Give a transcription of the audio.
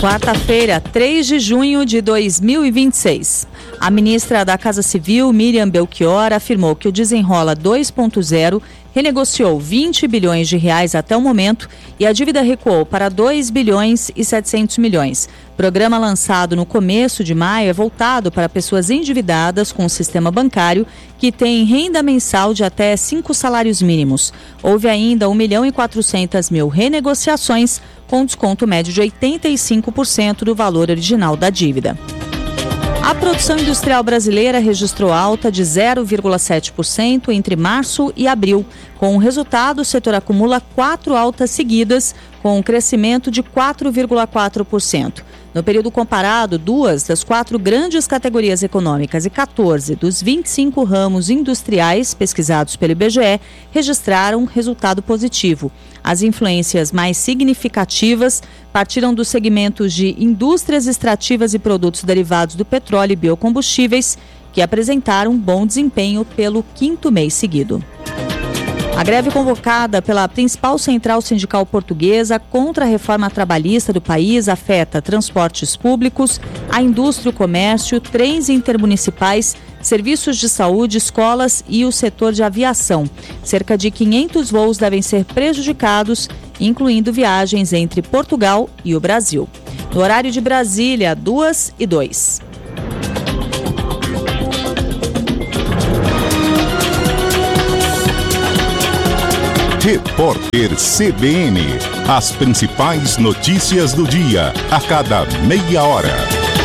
Quarta-feira, 3 de junho de 2026. A ministra da Casa Civil, Miriam Belchior, afirmou que o Desenrola 2.0 renegociou 20 bilhões de reais até o momento e a dívida recuou para 2 bilhões e 700 milhões. O programa lançado no começo de maio é voltado para pessoas endividadas com o sistema bancário que têm renda mensal de até 5 salários mínimos. Houve ainda 1.400.000 renegociações com desconto médio de 85% do valor original da dívida. A produção industrial brasileira registrou alta de 0,7% entre março e abril. Com o resultado, o setor acumula 4 altas seguidas, com um crescimento de 4,4%. No período comparado, 2 das 4 grandes categorias econômicas e 14 dos 25 ramos industriais pesquisados pelo IBGE registraram resultado positivo. As influências mais significativas partiram dos segmentos de indústrias extrativas e produtos derivados do petróleo e biocombustíveis, que apresentaram bom desempenho pelo 5º mês seguido. A greve convocada pela principal central sindical portuguesa contra a reforma trabalhista do país afeta transportes públicos, a indústria e o comércio, trens intermunicipais, serviços de saúde, escolas e o setor de aviação. Cerca de 500 voos devem ser prejudicados, incluindo viagens entre Portugal e o Brasil. No horário de Brasília, 2:02. Repórter CBN. As principais notícias do dia, a cada meia hora.